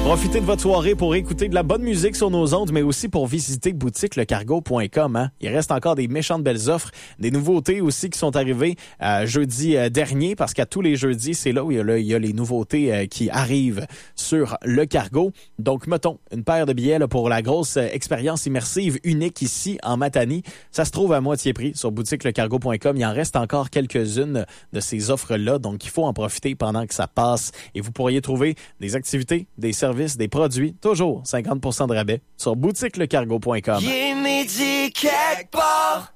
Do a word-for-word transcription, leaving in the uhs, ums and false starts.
Profitez de votre soirée pour écouter de la bonne musique sur nos ondes, mais aussi pour visiter boutique le cargo point com. Hein? Il reste encore des méchantes belles offres, des nouveautés aussi qui sont arrivées euh, jeudi euh, dernier, parce qu'à tous les jeudis, c'est là où il y a, là, il y a les nouveautés euh, qui arrivent sur le cargo. Donc, mettons, une paire de billets là, pour la grosse euh, expérience immersive unique ici en Matanie. Ça se trouve à moitié prix sur boutique le cargo point com. Il en reste encore quelques-unes de ces offres-là, donc il faut en profiter pendant que ça passe. Et vous pourriez trouver des activités, des services, des produits, toujours cinquante pour cent de rabais sur boutique le cargo point com. Il est midi quelque part.